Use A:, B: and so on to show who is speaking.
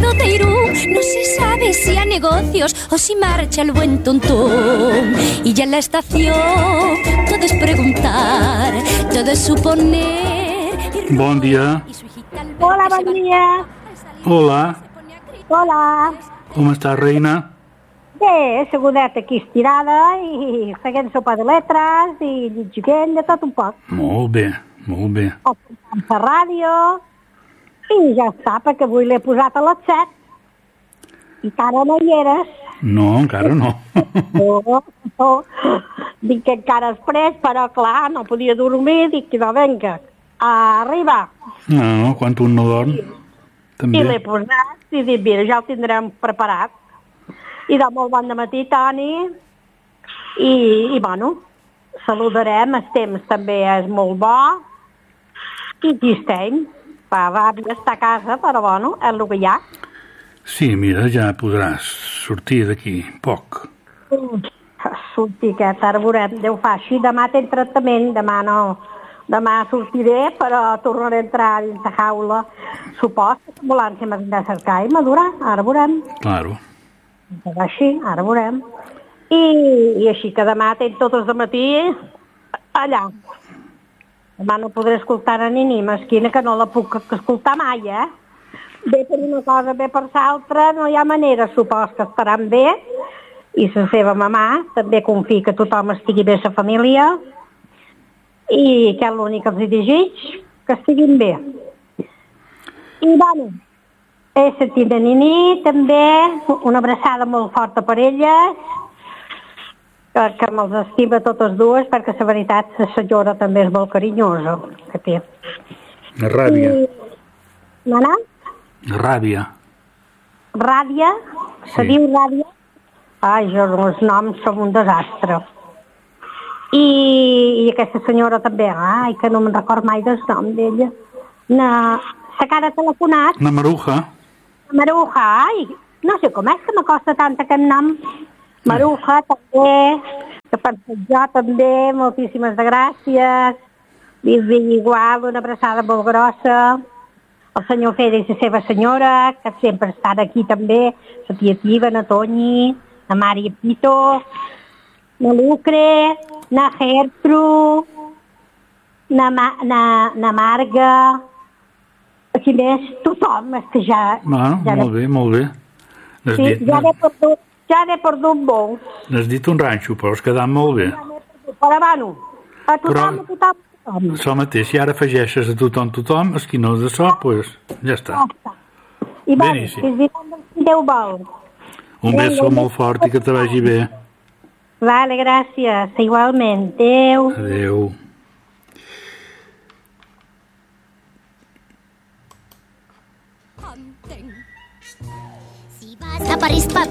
A: llegado de Irún. No se sabe si a negocios o si marcha el buen tontón. Y ya en la estación todo es preguntar, todo es suponer.
B: Bon dia.
C: Hola, bon dia.
B: Hola.
C: Hola.
B: Com estàs, reina?
C: Bé, segudeta aquí estirada i seguint sopa de letres i llegint de tot un poc.
B: Molt bé, molt bé.
C: Escoltant la ràdio i ja està, perquè avui l'he posat a les 7 i encara no hi eres.
B: No, encara no.
C: No. Dic que encara és pres, però clar, no podia dormir, dic que no, vinga, arriba.
B: No, quan un no dorm, també.
C: I l'he posat i dic, mira, ja el tindrem preparat. I de molt bon matí, Toni, i bueno, saludarem, el temps també és molt bo, i aquí estem. Va, ràbia estar a casa, però bueno, és el que hi ha.
B: Sí, mira, ja podràs sortir d'aquí, poc.
C: Sortir aquest, ara veurem, Déu fa així, demà té tractament, demà no, demà sortiré, però tornaré a entrar dins la jaula. Supos que l'ambulància m'ha de cercar i madurar, ara veurem.
B: Claro.
C: Així, ara veurem. I així que demà tenc totes de matí allà. Demà no podré escoltar a ni mesquina, que no la puc escoltar mai, Bé per una cosa, bé per l'altra, no hi ha manera, supos que estaran bé. I la seva mamà també confia que tothom estigui bé a la família. I que és l'únic que els desig, que estiguin bé. I bueno, he sentit de Nini també, una abraçada molt forta per elles, que me'ls estima totes dues, perquè la veritat la senyora també és molt carinyosa, que té.
B: Ràbia.
C: Mana?
B: Ràbia.
C: Ràbia? Se diu ràbia? Ai, jo els noms són un desastre. I aquesta senyora també, ai, que no me'n record mai del nom d'ella. La que ha telefonat.
B: La Maruja.
C: Maruja, ai, no sé com és que m'acosta tant aquest nom. Maruja també, que per jo també, moltíssimes de gràcies. Dir-li igual, una abraçada molt grossa. El senyor Fede i la seva senyora, que sempre estan aquí també, la tia Tiva, na Toni, na Mari Pito, na Lucre, na Gertru, na Marga, aquí més, tothom, és que ja...
B: Bueno,
C: ja
B: molt bé, molt bé.
C: Sí, ja n'he perdut molt.
B: N'has dit un ranxo, però has quedat molt bé.
C: Però bueno, a tothom.
B: Això mateix, si ara afegeixes a tothom, és qui no és de so, doncs ja està.
C: I bueno, si Déu vol.
B: Un beso molt fort i que te vagi bé.
C: Vale, gràcies. Igualment. Adéu.
B: Adéu.
A: Si vas a París,